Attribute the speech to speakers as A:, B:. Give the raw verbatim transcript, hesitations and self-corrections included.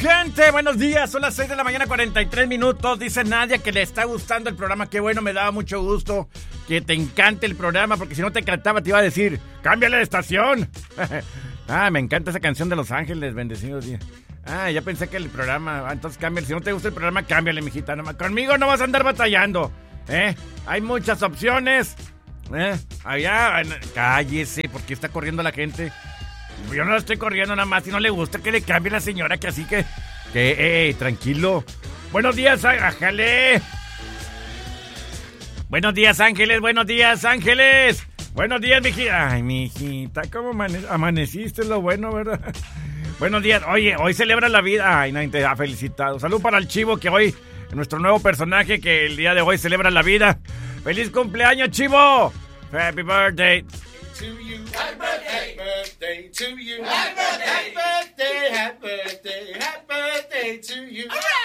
A: gente, buenos días, son las seis de la mañana, cuarenta y tres minutos. Dice Nadia que le está gustando el programa. Qué bueno, me daba mucho gusto que te encante el programa, porque si no te encantaba te iba a decir, cámbiale de estación. Ah, me encanta esa canción de Los Ángeles, bendecidos días. Ah, ya pensé que el programa, ah, entonces cámbiale. Si no te gusta el programa, cámbiale, mijita. No, conmigo no vas a andar batallando, ¿eh? Hay muchas opciones, ¿eh? Allá, cállese, porque está corriendo la gente. Yo no la estoy corriendo nada más. Si no le gusta que le cambie la señora, que así que... Que, eh, tranquilo. Buenos días, ájale. Buenos días, Ángeles. Buenos días, Ángeles. Buenos días, mijita. Ay, mijita, ¿cómo amane- amaneciste? Lo bueno, ¿verdad? Buenos días. Oye, hoy celebra la vida. Ay, nadie te ha felicitado. Salud para el Chivo, que hoy... Nuestro nuevo personaje que el día de hoy celebra la vida. ¡Feliz cumpleaños, Chivo! Happy birthday.
B: To you. Happy birthday. Happy birthday to you. Happy birthday. Happy birthday. Happy birthday. Happy birthday to you. All right.